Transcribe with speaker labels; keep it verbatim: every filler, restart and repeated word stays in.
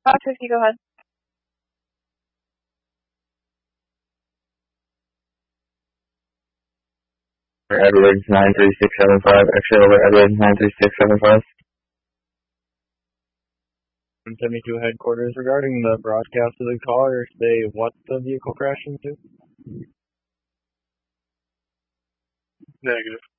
Speaker 1: five fifty, go ahead.
Speaker 2: Edwards nine three six seven five, X-ray over Edwards nine three six seven five.
Speaker 3: one seventy-two headquarters, regarding the broadcast of the caller, say what the vehicle crashed into?
Speaker 4: Negative.